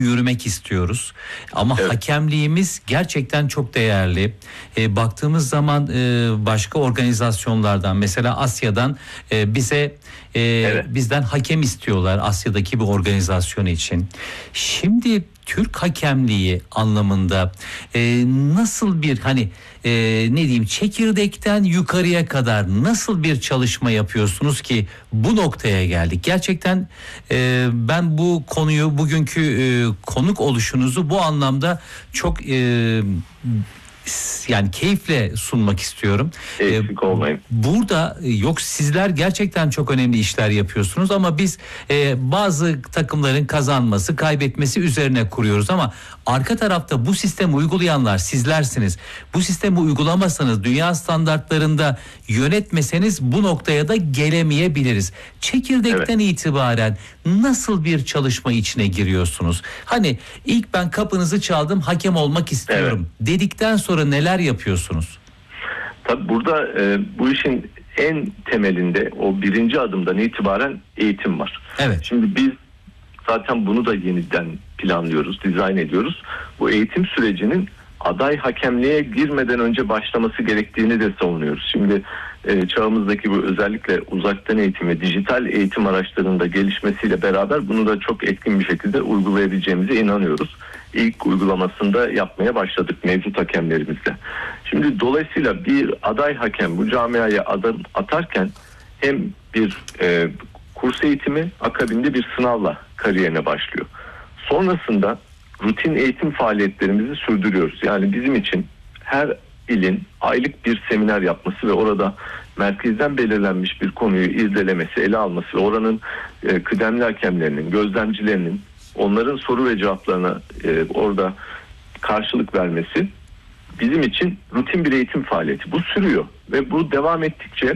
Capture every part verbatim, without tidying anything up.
yürümek istiyoruz. Ama Evet. hakemliğimiz gerçekten çok değerli. E, baktığımız zaman e, başka organizasyonlardan, mesela Asya'dan e, bize e, Evet. bizden hakem istiyorlar, Asya'daki bir organizasyon için. Şimdi Türk hakemliği anlamında e, nasıl bir hani e, ne diyeyim, çekirdekten yukarıya kadar nasıl bir çalışma yapıyorsunuz ki bu noktaya geldik? Gerçekten e, ben bu konuyu, bugünkü e, konuk oluşunuzu bu anlamda çok e, yani keyifle sunmak istiyorum. Eksik olmayın. Burada yok, sizler gerçekten çok önemli işler yapıyorsunuz ama biz e, bazı takımların kazanması, kaybetmesi üzerine kuruyoruz ama arka tarafta bu sistemi uygulayanlar sizlersiniz. Bu sistemi uygulamasanız, dünya standartlarında yönetmeseniz bu noktaya da gelemeyebiliriz. Çekirdekten evet. itibaren nasıl bir çalışma içine giriyorsunuz? Hani ilk ben kapınızı çaldım, hakem olmak istiyorum evet. dedikten sonra neler yapıyorsunuz? Tabii burada e, bu işin en temelinde o birinci adımdan itibaren eğitim var. Evet. Şimdi biz zaten bunu da yeniden planlıyoruz, dizayn ediyoruz. Bu eğitim sürecinin aday hakemliğe girmeden önce başlaması gerektiğini de savunuyoruz. Şimdi e, çağımızdaki bu özellikle uzaktan eğitim ve dijital eğitim araçlarının da gelişmesiyle beraber bunu da çok etkin bir şekilde uygulayabileceğimize inanıyoruz. İlk uygulamasında yapmaya başladık mevcut hakemlerimizle. Şimdi dolayısıyla bir aday hakem bu camiaya adım atarken hem bir e, kurs eğitimi, akabinde bir sınavla kariyerine başlıyor. Sonrasında rutin eğitim faaliyetlerimizi sürdürüyoruz. Yani bizim için her ilin aylık bir seminer yapması ve orada merkezden belirlenmiş bir konuyu izlemesi, ele alması ve oranın e, kıdemli hakemlerinin, gözlemcilerinin onların soru ve cevaplarına e, orada karşılık vermesi bizim için rutin bir eğitim faaliyeti. Bu sürüyor ve bu devam ettikçe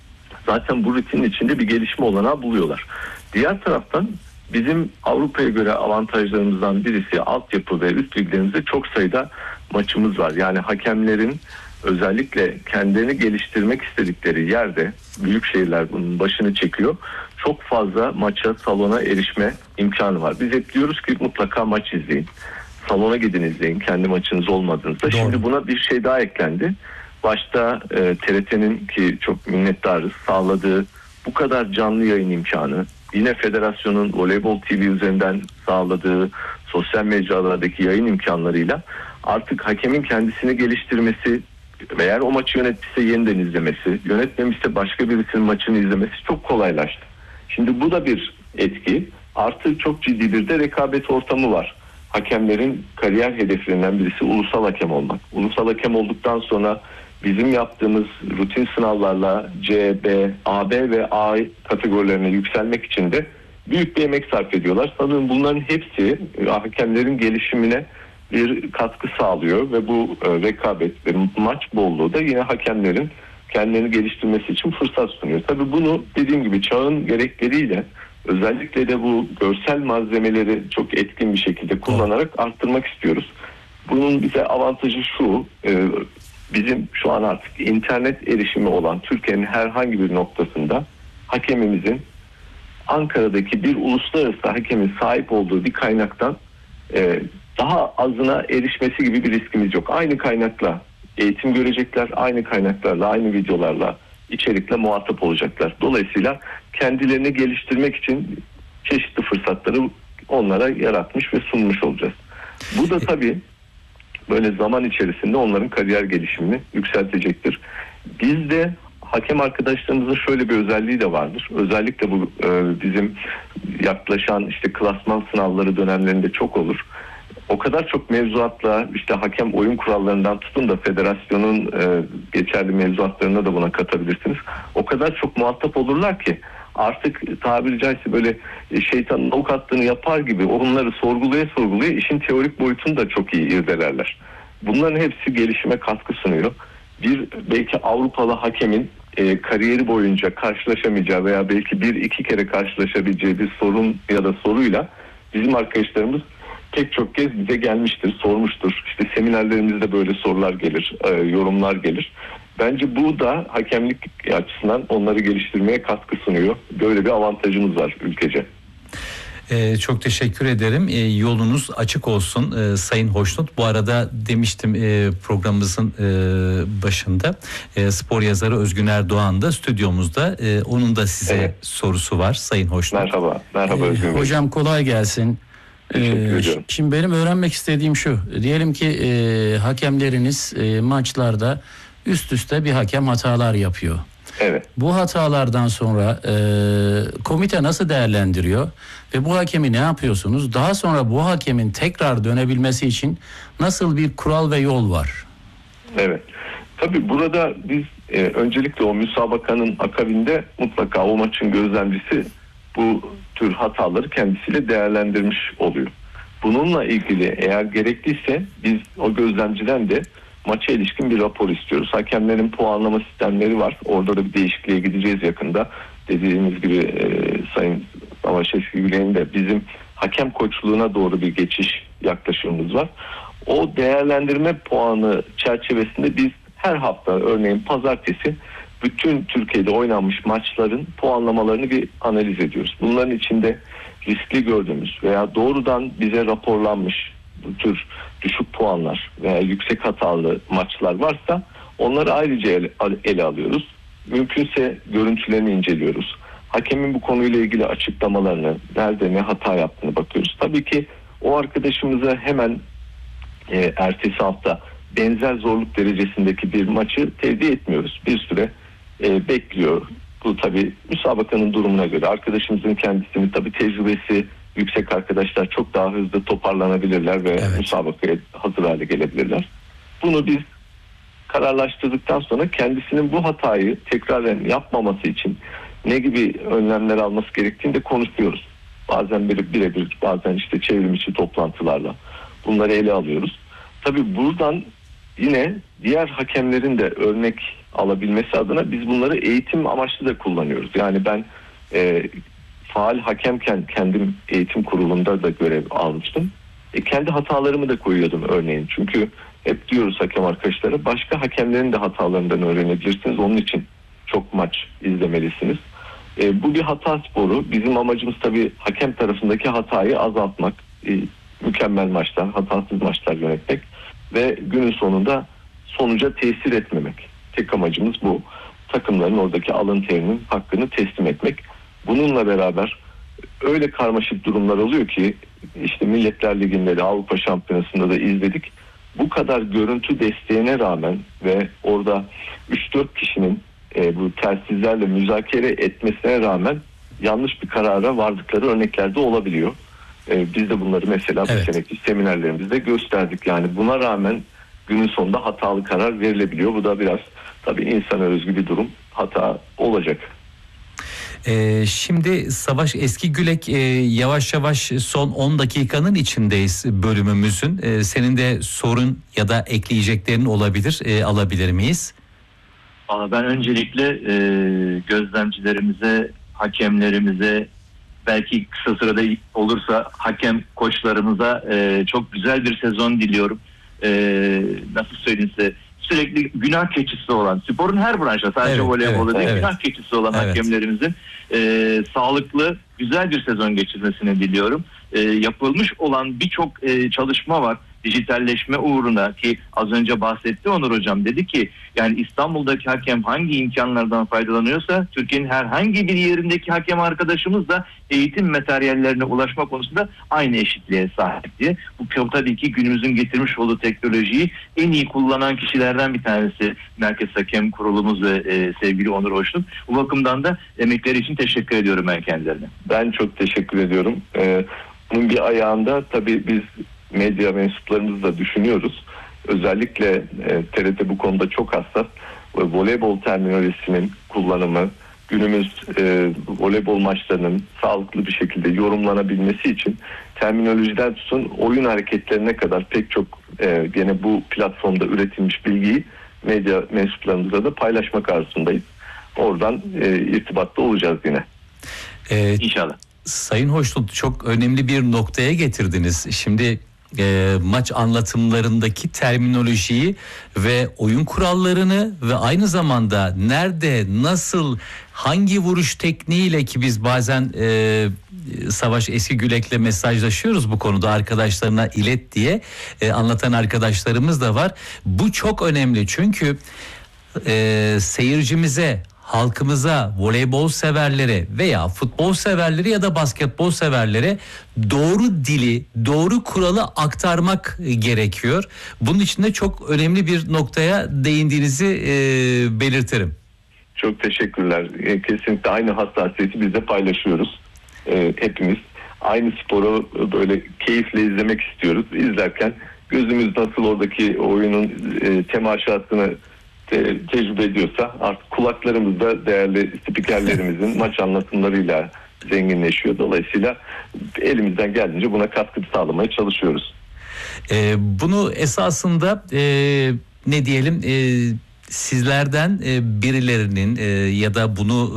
zaten bu rutinin içinde bir gelişme olanağı buluyorlar. Diğer taraftan bizim Avrupa'ya göre avantajlarımızdan birisi altyapı ve üst liglerimizde çok sayıda maçımız var. Yani hakemlerin özellikle kendilerini geliştirmek istedikleri yerde, büyük şehirler bunun başını çekiyor, çok fazla maça, salona erişme imkanı var. Biz hep diyoruz ki mutlaka maç izleyin. Salona gidin izleyin kendi maçınız olmadığınızda. Doğru. Şimdi buna bir şey daha eklendi. Başta e, T R T'nin ki çok minnettarız sağladığı bu kadar canlı yayın imkanı, yine federasyonun voleybol T V üzerinden sağladığı sosyal mecralardaki yayın imkanlarıyla artık hakemin kendisini geliştirmesi, eğer o maçı yönettiyse yeniden izlemesi, yönetmemişse başka birisinin maçını izlemesi çok kolaylaştı. Şimdi bu da bir etki. Artı çok ciddi bir de rekabet ortamı var. Hakemlerin kariyer hedeflerinden birisi ulusal hakem olmak. Ulusal hakem olduktan sonra bizim yaptığımız rutin sınavlarla C, B, A, B ve A kategorilerine yükselmek için de büyük bir emek sarf ediyorlar. Sanırım bunların hepsi hakemlerin gelişimine bir katkı sağlıyor ve bu e, rekabet ve maç bolluğu da yine hakemlerin kendilerini geliştirmesi için fırsat sunuyor. Tabii bunu dediğim gibi çağın gerekleriyle özellikle de bu görsel malzemeleri çok etkin bir şekilde kullanarak arttırmak istiyoruz. Bunun bize avantajı şu, e, bizim şu an artık internet erişimi olan Türkiye'nin herhangi bir noktasında hakemimizin Ankara'daki bir uluslararası hakemin sahip olduğu bir kaynaktan e, daha azına erişmesi gibi bir riskimiz yok. Aynı kaynakla eğitim görecekler, aynı kaynaklarla, aynı videolarla, içerikle muhatap olacaklar. Dolayısıyla kendilerini geliştirmek için çeşitli fırsatları onlara yaratmış ve sunmuş olacağız. Bu da tabii böyle zaman içerisinde onların kariyer gelişimini yükseltecektir. Bizde hakem arkadaşlarımızın şöyle bir özelliği de vardır. Özellikle bu e, bizim yaklaşan işte klasman sınavları dönemlerinde çok olur. O kadar çok mevzuatla işte hakem oyun kurallarından tutun da federasyonun e, geçerli mevzuatlarına da buna katabilirsiniz. O kadar çok muhatap olurlar ki artık tabiri caizse böyle şeytanın avukatlığını yapar gibi onları sorgulaya sorgulaya işin teorik boyutunu da çok iyi irdelerler. Bunların hepsi gelişime katkı sunuyor. Bir belki Avrupalı hakemin e, kariyeri boyunca karşılaşamayacağı veya belki bir iki kere karşılaşabileceği bir sorun ya da soruyla bizim arkadaşlarımız pek çok kez bize gelmiştir, sormuştur. İşte seminerlerimizde böyle sorular gelir, e, yorumlar gelir. Bence bu da hakemlik açısından onları geliştirmeye katkı sunuyor. Böyle bir avantajımız var ülkece. Ee, çok teşekkür ederim. Ee, yolunuz açık olsun ee, Sayın Hoşnut. Bu arada demiştim e, programımızın e, başında e, spor yazarı Özgün Erdoğan da stüdyomuzda. E, onun da size evet. sorusu var Sayın Hoşnut. Merhaba. Merhaba ee, Özgün Bey. Hocam kolay gelsin. Teşekkür ediyorum. Şimdi benim öğrenmek istediğim şu. Diyelim ki e, hakemleriniz e, maçlarda üst üste bir hakem hatalar yapıyor. Evet. Bu hatalardan sonra e, komite nasıl değerlendiriyor ve bu hakemi ne yapıyorsunuz? Daha sonra bu hakemin tekrar dönebilmesi için nasıl bir kural ve yol var? Evet. Tabii burada biz e, öncelikle o müsabakanın akabinde mutlaka o maçın gözlemcisi bu tür hataları kendisiyle değerlendirmiş oluyor. Bununla ilgili eğer gerekliyse biz o gözlemciden de maça ilişkin bir rapor istiyoruz. Hakemlerin puanlama sistemleri var. Orada da bir değişikliğe gideceğiz yakında. Dediğimiz gibi e, Sayın Savaş Eskigülen'in de bizim hakem koçluğuna doğru bir geçiş yaklaşımımız var. O değerlendirme puanı çerçevesinde biz her hafta örneğin pazartesi bütün Türkiye'de oynanmış maçların puanlamalarını bir analiz ediyoruz. Bunların içinde riskli gördüğümüz veya doğrudan bize raporlanmış bu tür düşük puanlar veya yüksek hatalı maçlar varsa onları ayrıca ele, ele alıyoruz. Mümkünse görüntülerini inceliyoruz. Hakemin bu konuyla ilgili açıklamalarını, nerede ne hata yaptığını bakıyoruz. Tabii ki o arkadaşımıza hemen e, ertesi hafta benzer zorluk derecesindeki bir maçı tevdi etmiyoruz. Bir süre e, bekliyor. Bu tabii müsabakanın durumuna göre. Arkadaşımızın kendisinin tabii tecrübesi yüksek arkadaşlar çok daha hızlı toparlanabilirler ve evet. müsabakaya hazır hale gelebilirler. Bunu biz kararlaştırdıktan sonra kendisinin bu hatayı tekrar yapmaması için ne gibi önlemler alması gerektiğini de konuşuyoruz. Bazen bire birebir, bazen işte çevrim içi toplantılarla bunları ele alıyoruz. Tabii buradan yine diğer hakemlerin de örnek alabilmesi adına biz bunları eğitim amaçlı da kullanıyoruz. Yani ben e, faal hakemken kendim eğitim kurulunda da görev almıştım. E, kendi hatalarımı da koyuyordum örneğin. Çünkü hep diyoruz hakem arkadaşlara, başka hakemlerin de hatalarından öğrenebilirsiniz. Onun için çok maç izlemelisiniz. E, bu bir hata sporu. Bizim amacımız tabii hakem tarafındaki hatayı azaltmak. E, mükemmel maçlar, hatasız maçlar yönetmek ve günün sonunda sonuca tesir etmemek. Tek amacımız bu. Takımların oradaki alın terinin hakkını teslim etmek. Bununla beraber öyle karmaşık durumlar oluyor ki işte Milletler Ligi'nde de Avrupa Şampiyonası'nda da izledik. Bu kadar görüntü desteğine rağmen ve orada üç dört kişinin e, bu telsizlerle müzakere etmesine rağmen yanlış bir karara vardıkları örneklerde olabiliyor. E, biz de bunları mesela evet. bu seneki seminerlerimizde gösterdik. Yani buna rağmen günün sonunda hatalı karar verilebiliyor. Bu da biraz tabii insana özgü bir durum. Hata olacak. Ee, şimdi Savaş Eskigülek e, yavaş yavaş son on dakikanın içindeyiz bölümümüzün. E, senin de sorun ya da ekleyeceklerin olabilir. E, alabilir miyiz? Ben öncelikle e, gözlemcilerimize, hakemlerimize, belki kısa sırada olursa hakem koçlarımıza e, çok güzel bir sezon diliyorum. E, nasıl söyleyeyim size, sürekli günah keçisi olan, sporun her branşta, sadece evet, voleybolda evet, değil, evet. günah keçisi olan evet. hakemlerimizin e, sağlıklı, güzel bir sezon geçirmesini diliyorum. E, yapılmış olan birçok e, çalışma var. Dijitalleşme uğruna, ki az önce bahsetti Onur Hocam, dedi ki yani İstanbul'daki hakem hangi imkanlardan faydalanıyorsa Türkiye'nin herhangi bir yerindeki hakem arkadaşımız da eğitim materyallerine ulaşma konusunda aynı eşitliğe sahip diye. Bu tabii ki günümüzün getirmiş olduğu teknolojiyi en iyi kullanan kişilerden bir tanesi Merkez Hakem Kurulumuz ve e, sevgili Onur Hoşnut. Bu bakımdan da emekleri için teşekkür ediyorum ben kendilerine. Ben çok teşekkür ediyorum. Ee, bunun bir ayağında tabii biz medya mensuplarımızı da düşünüyoruz. Özellikle e, T R T bu konuda çok hassas. Voleybol terminolojisinin kullanımı, günümüz e, voleybol maçlarının sağlıklı bir şekilde yorumlanabilmesi için terminolojiden tutun oyun hareketlerine kadar pek çok e, gene bu platformda üretilmiş bilgiyi medya mensuplarımızla da paylaşmak arzusundayız. Oradan e, irtibatta olacağız yine. Ee, İnşallah. Sayın Hoşnut, çok önemli bir noktaya getirdiniz. Şimdi e, maç anlatımlarındaki terminolojiyi ve oyun kurallarını ve aynı zamanda nerede, nasıl, hangi vuruş tekniğiyle, ki biz bazen e, Savaş Eskigülek'le mesajlaşıyoruz bu konuda, arkadaşlarına ilet diye e, anlatan arkadaşlarımız da var. Bu çok önemli çünkü e, seyircimize, halkımıza, voleybol severlere veya futbol severlere ya da basketbol severlere doğru dili, doğru kuralı aktarmak gerekiyor. Bunun için de çok önemli bir noktaya değindiğinizi e, belirtirim. Çok teşekkürler. E, kesinlikle aynı hassasiyeti biz de paylaşıyoruz. E, hepimiz aynı sporu böyle keyifle izlemek istiyoruz. İzlerken gözümüz nasıl oradaki oyunun e, temaşasını te- tecrübe ediyorsa, artık kulaklarımız da değerli spikerlerimizin maç anlatımlarıyla zenginleşiyor. Dolayısıyla elimizden geldiğince buna katkı sağlamaya çalışıyoruz. E, bunu esasında e, ne diyelim e, sizlerden e, birilerinin e, ya da bunu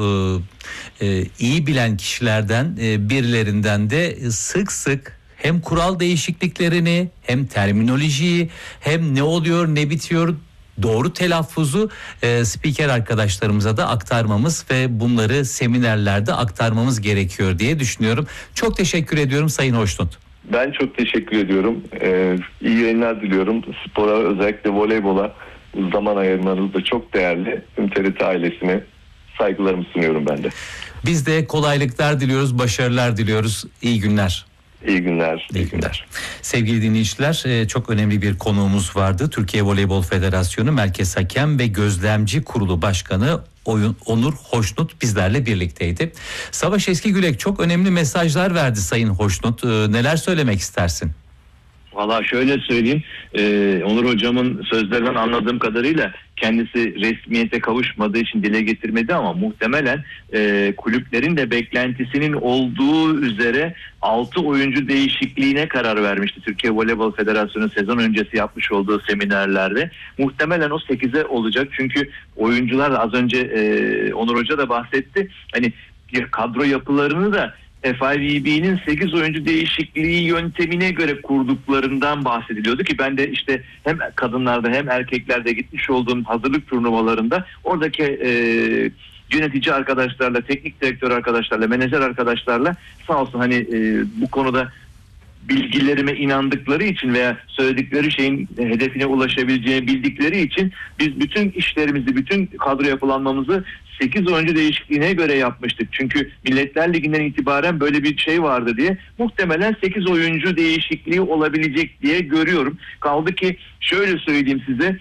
e, e, iyi bilen kişilerden e, birilerinden de sık sık hem kural değişikliklerini, hem terminolojiyi, hem ne oluyor ne bitiyor doğru telaffuzu e, spiker arkadaşlarımıza da aktarmamız ve bunları seminerlerde aktarmamız gerekiyor diye düşünüyorum. Çok teşekkür ediyorum Sayın Hoşnut. Ben çok teşekkür ediyorum. Ee, iyi yayınlar diliyorum. Spora, özellikle voleybola zaman ayırmanız da çok değerli. Tüm T R T ailesine saygılarımı sunuyorum ben de. Biz de kolaylıklar diliyoruz, başarılar diliyoruz. İyi günler. İyi günler. İyi günler. Sevgili dinleyiciler, çok önemli bir konuğumuz vardı. Türkiye Voleybol Federasyonu Merkez Hakem ve Gözlemci Kurulu Başkanı Onur Hoşnut bizlerle birlikteydi. Savaş Eskigülek çok önemli mesajlar verdi Sayın Hoşnut. Neler söylemek istersin? Valla şöyle söyleyeyim, e, Onur hocamın sözlerinden anladığım kadarıyla kendisi resmiyete kavuşmadığı için dile getirmedi ama muhtemelen e, kulüplerin de beklentisinin olduğu üzere altı oyuncu değişikliğine karar vermişti Türkiye Voleybol Federasyonu sezon öncesi yapmış olduğu seminerlerde. Muhtemelen o sekize olacak çünkü oyuncular az önce e, Onur Hoca da bahsetti, hani kadro yapılarını da F I V B'nin sekiz oyuncu değişikliği yöntemine göre kurduklarından bahsediliyordu ki ben de işte hem kadınlarda hem erkeklerde gitmiş olduğum hazırlık turnuvalarında oradaki e, yönetici arkadaşlarla, teknik direktör arkadaşlarla, menajer arkadaşlarla sağ olsun hani e, bu konuda bilgilerime inandıkları için veya söyledikleri şeyin hedefine ulaşabileceğini bildikleri için biz bütün işlerimizi, bütün kadro yapılanmamızı sekiz oyuncu değişikliğine göre yapmıştık. Çünkü Milletler Ligi'nden itibaren böyle bir şey vardı diye muhtemelen sekiz oyuncu değişikliği olabilecek diye görüyorum. Kaldı ki şöyle söyleyeyim size,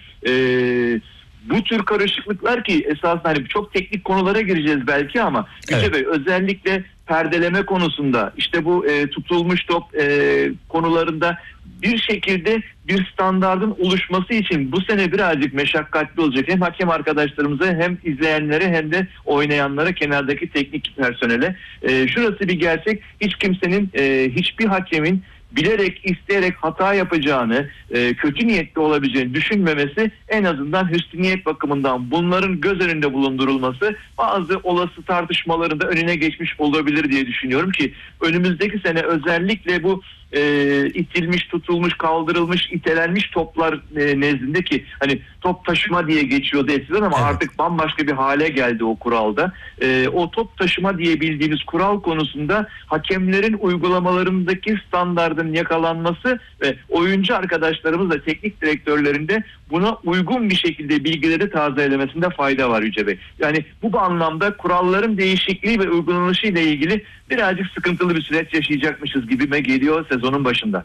eee bu tür karışıklıklar ki esasında hani çok teknik konulara gireceğiz belki ama Yüce evet. Bey özellikle perdeleme konusunda işte bu e, tutulmuş top e, konularında bir şekilde bir standardın oluşması için bu sene birazcık meşakkatli olacak. Hem hakem arkadaşlarımıza hem izleyenlere hem de oynayanlara, kenardaki teknik personele. E, şurası bir gerçek. Hiç kimsenin, e, hiçbir hakemin bilerek, isteyerek hata yapacağını, e, kötü niyetli olabileceğini düşünmemesi, en azından hüsnü niyet bakımından bunların göz önünde bulundurulması bazı olası tartışmaların da önüne geçmiş olabilir diye düşünüyorum ki önümüzdeki sene özellikle bu e, itilmiş, tutulmuş, kaldırılmış, itelenmiş toplar e, nezdinde ki hani top taşıma diye geçiyordu eskiden ama evet. artık bambaşka bir hale geldi o kuralda. E, o top taşıma diye bildiğimiz kural konusunda hakemlerin uygulamalarındaki standardın yakalanması ve oyuncu arkadaşlarımız da teknik direktörlerinde buna uygun bir şekilde bilgileri tazelemesinde fayda var Yüce Bey. Yani bu anlamda kuralların değişikliği ve uygulanışı ile ilgili birazcık sıkıntılı bir süreç yaşayacakmışız gibime geliyor sezonun başında.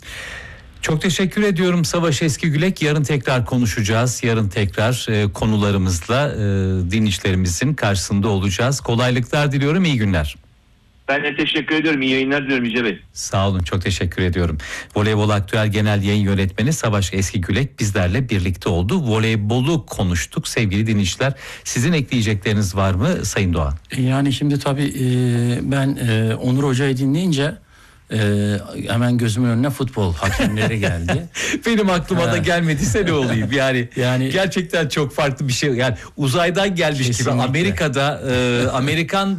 Çok teşekkür ediyorum Savaş Eskigülek. Yarın tekrar konuşacağız. Yarın tekrar e, konularımızla e, dinleyicilerimizin karşısında olacağız. Kolaylıklar diliyorum. İyi günler. Ben de teşekkür ediyorum. İyi yayınlar diliyorum Yüce Bey. Sağ olun. Çok teşekkür ediyorum. Voleybol Aktüel Genel Yayın Yönetmeni Savaş Eskigülek bizlerle birlikte oldu. Voleybolu konuştuk sevgili dinleyiciler. Sizin ekleyecekleriniz var mı Sayın Doğan? Yani şimdi tabii e, ben e, Onur Hoca'yı dinleyince e, hemen gözümün önüne futbol hakemleri geldi. Benim aklıma ha. da gelmediyse ne olayım yani, yani gerçekten çok farklı bir şey, yani uzaydan gelmiş kesinlikle. Gibi Amerika'da e, Amerikan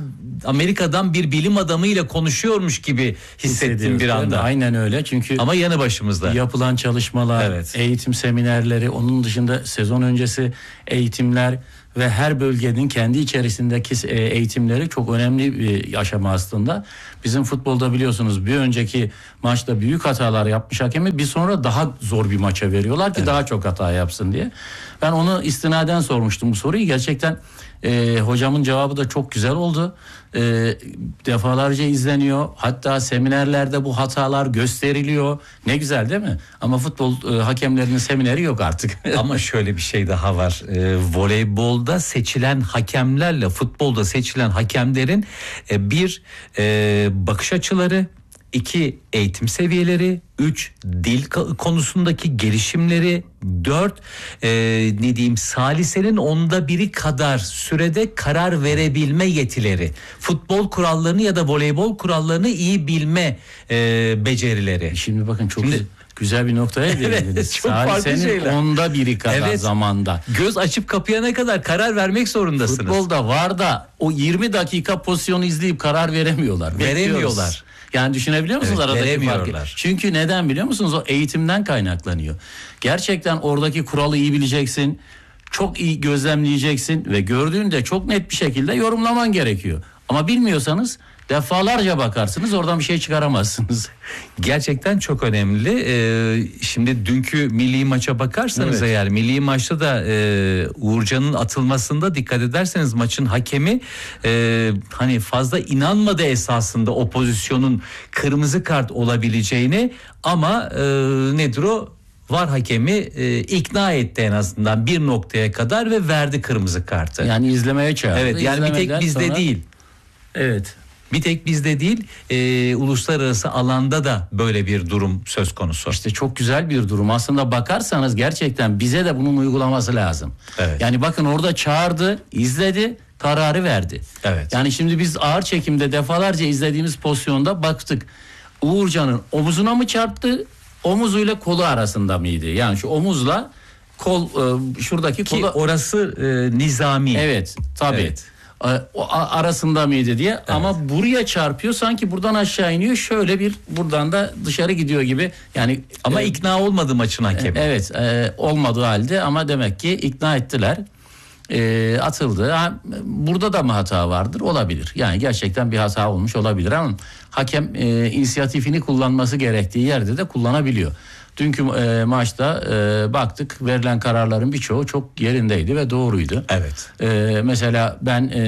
Amerika'dan bir bilim adamıyla konuşuyormuş gibi hissettim Hissediyoruz, bir değil mi? anda. Aynen öyle çünkü Ama yanı başımızda. yapılan çalışmalar, Evet. eğitim seminerleri, onun dışında sezon öncesi eğitimler ve her bölgenin kendi içerisindeki e, eğitimleri çok önemli bir aşama aslında. Bizim futbolda biliyorsunuz bir önceki maçta büyük hatalar yapmış hakemi bir sonra daha zor bir maça veriyorlar ki Evet. daha çok hata yapsın diye. Ben onu istinaden sormuştum bu soruyu. Gerçekten e, hocamın cevabı da çok güzel oldu. E, defalarca izleniyor. Hatta seminerlerde bu hatalar gösteriliyor. Ne güzel değil mi? Ama futbol e, hakemlerinin semineri yok artık. Ama şöyle bir şey daha var. Ee, voleybolda seçilen hakemlerle futbolda seçilen hakemlerin e, bir e, bakış açıları, iki eğitim seviyeleri, üç dil ka- konusundaki gelişimleri, dört e, ne diyeyim salisenin onda biri kadar sürede karar verebilme yetileri, futbol kurallarını ya da voleybol kurallarını iyi bilme e, becerileri. Şimdi bakın çok Şimdi- güzel bir noktaya değindiniz. Evet, çok farklı Salisenin şeyler. onda biri kadar Evet. zamanda. Göz açıp kapayana kadar karar vermek zorundasınız. Futbolda var da o yirmi dakika pozisyonu izleyip karar veremiyorlar. Veremiyorlar. Bekliyoruz. Yani düşünebiliyor musunuz Evet, aradaki veremiyorlar. farkı? Çünkü neden biliyor musunuz? O eğitimden kaynaklanıyor. Gerçekten oradaki kuralı iyi bileceksin. Çok iyi gözlemleyeceksin ve gördüğünde çok net bir şekilde yorumlaman gerekiyor. Ama bilmiyorsanız defalarca bakarsınız, oradan bir şey çıkaramazsınız. Gerçekten çok önemli. Ee, şimdi dünkü milli maça bakarsanız Evet. eğer milli maçta da e, Uğurcan'ın atılmasında dikkat ederseniz maçın hakemi e, hani fazla inanmadı esasında o pozisyonun kırmızı kart olabileceğini ama e, nedir o? VAR hakemi e, ikna etti en azından bir noktaya kadar ve verdi kırmızı kartı. Yani izlemeye çağırdı. Evet, yani bir tek İzlemeden bizde sonra- değil. Evet. Bir tek bizde değil, e, uluslararası alanda da böyle bir durum söz konusu. İşte çok güzel bir durum. Aslında bakarsanız gerçekten bize de bunun uygulaması lazım. Evet. Yani bakın orada çağırdı, izledi, kararı verdi. Evet. Yani şimdi biz ağır çekimde defalarca izlediğimiz pozisyonda baktık. Uğurcan'ın omuzuna mı çarptı, omuzuyla kolu arasında mıydı? Yani şu omuzla kol, e, şuradaki Ki kolu... orası e, nizami. Evet, tabii. Evet. E, O a- arasında mıydı diye ama buraya çarpıyor sanki buradan aşağı iniyor şöyle bir buradan da dışarı gidiyor gibi yani Ama e, ikna olmadı maçın hakemi. evet e, olmadığı halde ama demek ki ikna ettiler. E, atıldı. Ha, burada da mı hata vardır? Olabilir. Yani gerçekten bir hata olmuş olabilir ama hakem e, inisiyatifini kullanması gerektiği yerde de kullanabiliyor. Dünkü e, maçta e, baktık verilen kararların birçoğu çok yerindeydi ve doğruydu. Evet. E, mesela ben e,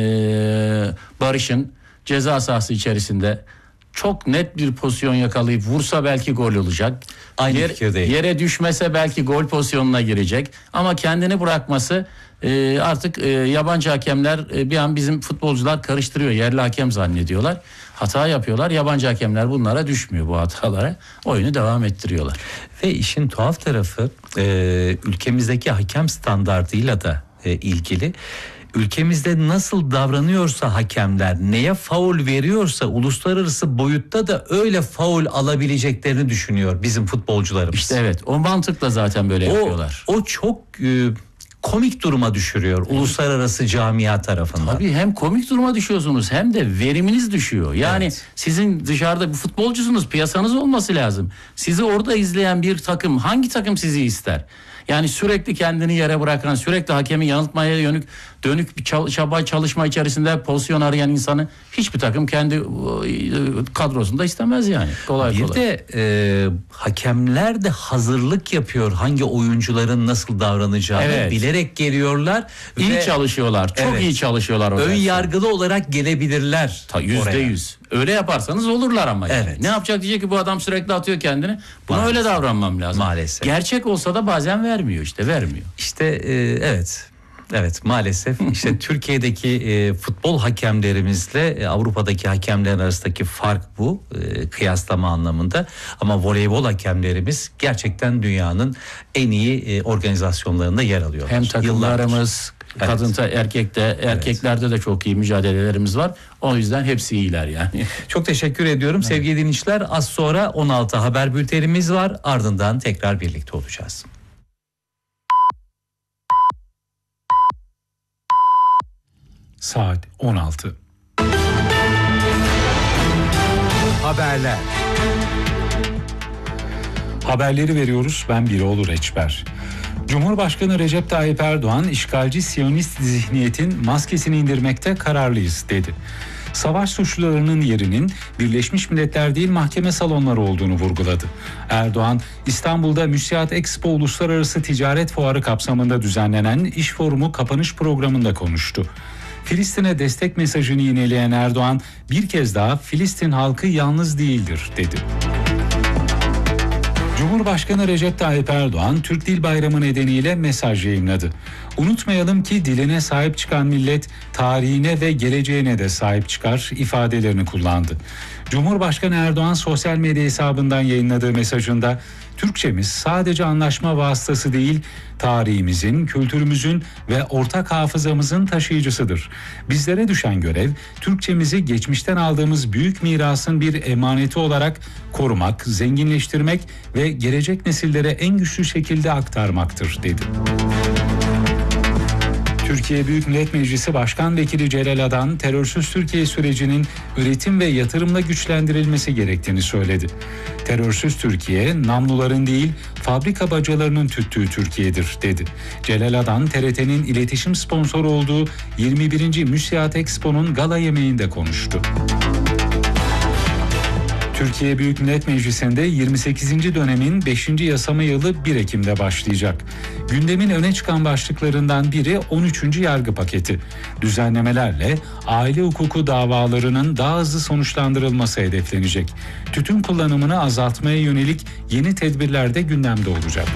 Barış'ın ceza sahası içerisinde çok net bir pozisyon yakalayıp vursa belki gol olacak. Aynı Yer- fikirdeyim. Yere düşmese belki gol pozisyonuna girecek. Ama kendini bırakması e, artık e, yabancı hakemler e, bir an bizim futbolcular karıştırıyor. Yerli hakem zannediyorlar. Hata yapıyorlar. Yabancı hakemler bunlara düşmüyor bu hatalara. Oyunu devam ettiriyorlar. Ve işin tuhaf tarafı e, ülkemizdeki hakem standardıyla da e, ilgili. Ülkemizde nasıl davranıyorsa hakemler, neye faul veriyorsa uluslararası boyutta da öyle faul alabileceklerini düşünüyor bizim futbolcularımız. İşte evet o mantıkla zaten böyle o, yapıyorlar. o çok e, komik duruma düşürüyor uluslararası camia tarafından. Tabii hem komik duruma düşüyorsunuz hem de veriminiz düşüyor. Yani Evet. sizin dışarıda bir futbolcusunuz, piyasanız olması lazım. Sizi orada izleyen bir takım, hangi takım sizi ister? Yani sürekli kendini yere bırakan, sürekli hakemi yanıltmaya yönük dönük bir çal- çaba çalışma içerisinde pozisyon arayan insanı hiçbir takım kendi e, kadrosunda istemez yani. Kolay Bir kolay. de e, hakemler de hazırlık yapıyor hangi oyuncuların nasıl davranacağını Evet. bilerek geliyorlar. İyi ve çalışıyorlar. Çok Evet. iyi çalışıyorlar. o ön derste. yargılı olarak gelebilirler. Ta yüzde oraya. yüz. Öyle yaparsanız olurlar ama yani. Evet. Ne yapacak diyecek ki bu adam sürekli atıyor kendini. Buna Maalesef. öyle davranmam lazım. Maalesef. Gerçek olsa da bazen vermiyor işte vermiyor. İşte e, evet. Evet maalesef işte Türkiye'deki e, futbol hakemlerimizle e, Avrupa'daki hakemler arasındaki fark bu e, kıyaslama anlamında ama voleybol hakemlerimiz gerçekten dünyanın en iyi e, organizasyonlarında yer alıyorlar. Hem Yıllardır. takımlarımız Evet. kadın erkekte erkeklerde de çok iyi mücadelelerimiz var. O yüzden hepsi iyiler yani. Çok teşekkür ediyorum sevgili dinleyiciler. Az sonra on altı haber bültenimiz var. Ardından tekrar birlikte olacağız. Saat on altı. Haberler. Haberleri veriyoruz. Ben Biroğlu Reçber. Cumhurbaşkanı Recep Tayyip Erdoğan, işgalci Siyonist zihniyetin maskesini indirmekte kararlıyız dedi. Savaş suçlularının yerinin Birleşmiş Milletler değil mahkeme salonları olduğunu vurguladı. Erdoğan, İstanbul'da Müsiat Expo Uluslararası Ticaret Fuarı kapsamında düzenlenen iş forumu kapanış programında konuştu. Filistin'e destek mesajını yineleyen Erdoğan, bir kez daha Filistin halkı yalnız değildir dedi. Cumhurbaşkanı Recep Tayyip Erdoğan, Türk Dil Bayramı nedeniyle mesaj yayınladı. Unutmayalım ki diline sahip çıkan millet tarihine ve geleceğine de sahip çıkar ifadelerini kullandı. Cumhurbaşkanı Erdoğan sosyal medya hesabından yayınladığı mesajında Türkçemiz sadece anlaşma vasıtası değil, tarihimizin, kültürümüzün ve ortak hafızamızın taşıyıcısıdır. Bizlere düşen görev, Türkçemizi geçmişten aldığımız büyük mirasın bir emaneti olarak korumak, zenginleştirmek ve gelecek nesillere en güçlü şekilde aktarmaktır, dedi. Türkiye Büyük Millet Meclisi Başkan Vekili Celal Adan, terörsüz Türkiye sürecinin üretim ve yatırımla güçlendirilmesi gerektiğini söyledi. Terörsüz Türkiye, namluların değil, fabrika bacalarının tüttüğü Türkiye'dir, dedi. Celal Adan, T R T'nin iletişim sponsoru olduğu yirmi birinci Müsiat Expo'nun gala yemeğinde konuştu. Türkiye Büyük Millet Meclisi'nde yirmi sekizinci dönemin beşinci yasama yılı bir Ekim'de başlayacak. Gündemin öne çıkan başlıklarından biri on üçüncü yargı paketi. Düzenlemelerle aile hukuku davalarının daha hızlı sonuçlandırılması hedeflenecek. Tütün kullanımını azaltmaya yönelik yeni tedbirler de gündemde olacak.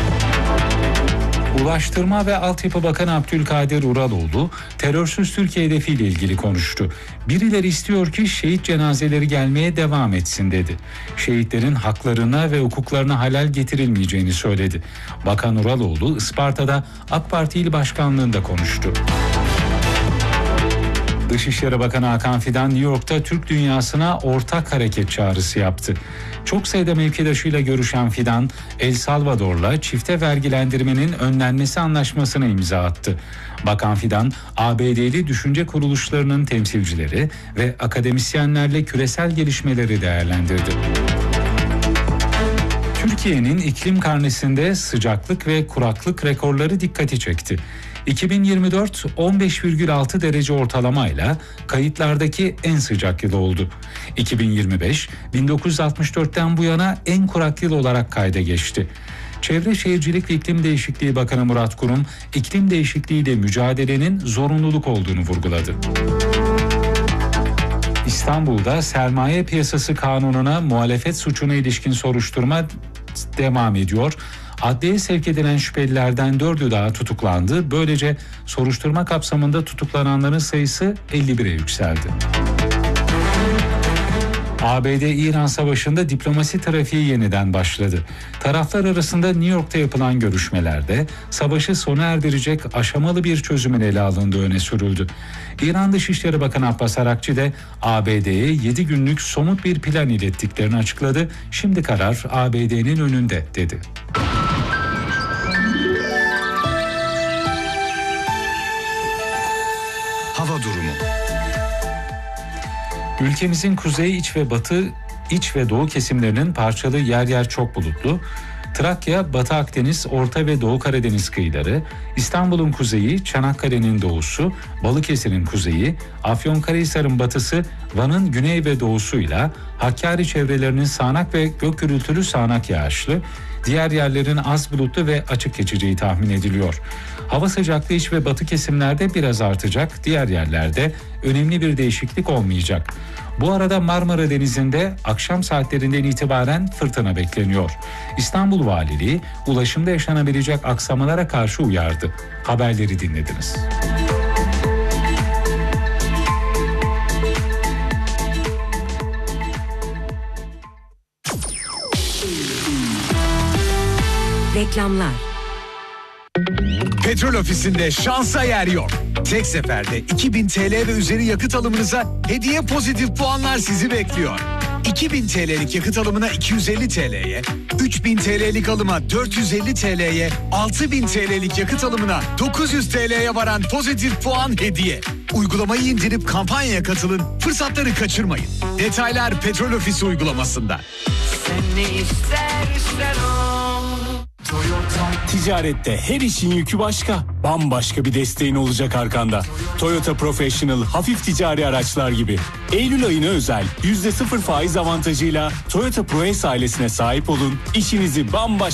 Ulaştırma ve Altyapı Bakanı Abdülkadir Uraloğlu, terörsüz Türkiye hedefiyle ilgili konuştu. Birileri istiyor ki şehit cenazeleri gelmeye devam etsin, dedi. Şehitlerin haklarına ve hukuklarına halel getirilmeyeceğini söyledi. Bakan Uraloğlu, Isparta'da AK Parti İl Başkanlığı'nda konuştu. Dışişleri Bakanı Hakan Fidan, New York'ta Türk dünyasına ortak hareket çağrısı yaptı. Çok sayıda mevkidaşıyla görüşen Fidan, El Salvador'la çifte vergilendirmenin önlenmesi anlaşmasına imza attı. Bakan Fidan, A B D'li düşünce kuruluşlarının temsilcileri ve akademisyenlerle küresel gelişmeleri değerlendirdi. Türkiye'nin iklim karnesinde sıcaklık ve kuraklık rekorları dikkati çekti. iki bin yirmi dört on beş virgül altı derece ortalamayla kayıtlardaki en sıcak yıl oldu. iki bin yirmi beş bin dokuz yüz altmış dörtten bu yana en kurak yıl olarak kayda geçti. Çevre Şehircilik ve İklim Değişikliği Bakanı Murat Kurum, iklim değişikliğiyle mücadelenin zorunluluk olduğunu vurguladı. İstanbul'da sermaye piyasası kanununa muhalefet suçuna ilişkin soruşturma devam ediyor. Adliyeye sevk edilen şüphelilerden dördü daha tutuklandı. Böylece soruşturma kapsamında tutuklananların sayısı elli bire yükseldi. A B D-İran savaşında diplomasi trafiği yeniden başladı. Taraflar arasında New York'ta yapılan görüşmelerde savaşı sona erdirecek aşamalı bir çözümün ele alındığı öne sürüldü. İran Dışişleri Bakanı Abbas Arakçı da A B D'ye yedi günlük somut bir plan ilettiklerini açıkladı. Şimdi karar A B D'nin önünde, dedi. Hava durumu. Ülkemizin kuzey, iç ve batı, iç ve doğu kesimlerinin parçalı yer yer çok bulutlu. Trakya, Batı Akdeniz, Orta ve Doğu Karadeniz kıyıları, İstanbul'un kuzeyi, Çanakkale'nin doğusu, Balıkesir'in kuzeyi, Afyonkarahisar'ın batısı, Van'ın güney ve doğusuyla Hakkari çevrelerinin sağanak ve gök gürültülü sağanak yağışlı, diğer yerlerin az bulutlu ve açık geçeceği tahmin ediliyor. Hava sıcaklığı iç ve batı kesimlerde biraz artacak, diğer yerlerde önemli bir değişiklik olmayacak. Bu arada Marmara Denizi'nde akşam saatlerinden itibaren fırtına bekleniyor. İstanbul Valiliği ulaşımda yaşanabilecek aksamalara karşı uyardı. Haberleri dinlediniz. Reklamlar. Petrol Ofisi'nde şansa yer yok. Tek seferde iki bin T L ve üzeri yakıt alımınıza hediye pozitif puanlar sizi bekliyor. iki bin T L'lik yakıt alımına iki yüz elli T L'ye, üç bin T L'lik alıma dört yüz elli T L'ye, altı bin T L'lik yakıt alımına dokuz yüz T L'ye varan pozitif puan hediye. Uygulamayı indirip kampanyaya katılın, fırsatları kaçırmayın. Detaylar Petrol Ofisi uygulamasında. Sen ne istersen o. Ticarette her işin yükü başka. Bambaşka bir desteğin olacak arkanda. Toyota Professional hafif ticari araçlar gibi. Eylül ayına özel yüzde sıfır faiz avantajıyla Toyota ProAce ailesine sahip olun. İşinizi bambaşka